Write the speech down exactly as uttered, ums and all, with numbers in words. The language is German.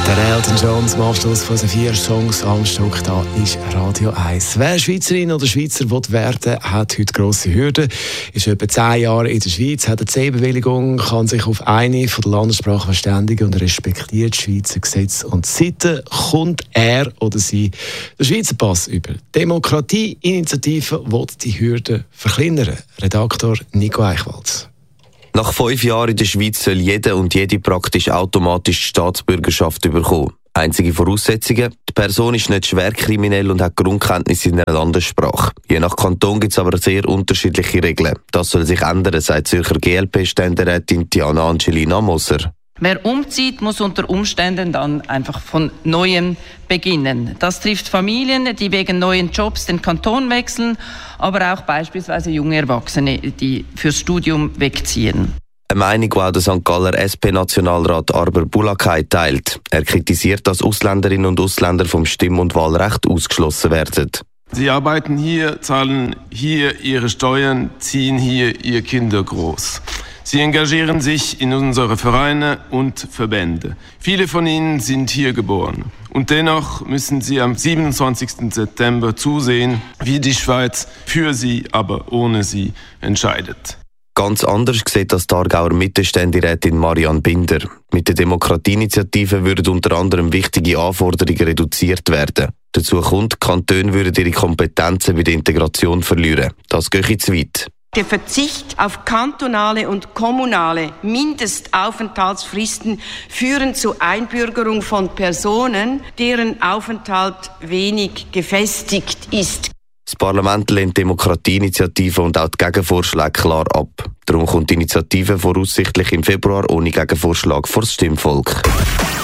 Der Elton John zum Abschluss von den vier Songs am Stück, da ist Radio eins. Wer Schweizerin oder Schweizer will werden, hat heute grosse Hürden. Ist etwa zehn Jahre in der Schweiz, hat eine C-Bewilligung, kann sich auf eine von der Landessprachen verständigen und respektiert Schweizer Gesetze und Sitten, kommt er oder sie den Schweizer Pass über. Die Demokratie-Initiative will die Hürden verkleinern. Redaktor Nico Eichwald. Nach fünf Jahren in der Schweiz soll jeder und jede praktisch automatisch die Staatsbürgerschaft bekommen. Einzige Voraussetzungen: die Person ist nicht schwerkriminell und hat Grundkenntnisse in einer Landessprache. Je nach Kanton gibt es aber sehr unterschiedliche Regeln. Das soll sich ändern, sagt Zürcher G L P-Ständerätin Diana Angelina Moser. Wer umzieht, muss unter Umständen dann einfach von Neuem beginnen. Das trifft Familien, die wegen neuen Jobs den Kanton wechseln, aber auch beispielsweise junge Erwachsene, die fürs Studium wegziehen. Eine Meinung, die auch der Sankt Galler S P-Nationalrat Arber Bulakai teilt. Er kritisiert, dass Ausländerinnen und Ausländer vom Stimm- und Wahlrecht ausgeschlossen werden. Sie arbeiten hier, zahlen hier ihre Steuern, ziehen hier ihre Kinder groß. Sie engagieren sich in unsere Vereine und Verbände. Viele von ihnen sind hier geboren. Und dennoch müssen sie am siebenundzwanzigsten September zusehen, wie die Schweiz für sie, aber ohne sie entscheidet. Ganz anders sieht das die Aargauer Mittelständerätin Marianne Binder. Mit der Demokratieinitiative würden unter anderem wichtige Anforderungen reduziert werden. Dazu kommt, die Kantone würden ihre Kompetenzen bei der Integration verlieren. Das gehe zu weit. Der Verzicht auf kantonale und kommunale Mindestaufenthaltsfristen führen zur Einbürgerung von Personen, deren Aufenthalt wenig gefestigt ist. Das Parlament lehnt die Demokratieinitiative und auch die Gegenvorschläge klar ab. Darum kommt die Initiative voraussichtlich im Februar ohne Gegenvorschlag vor das Stimmvolk.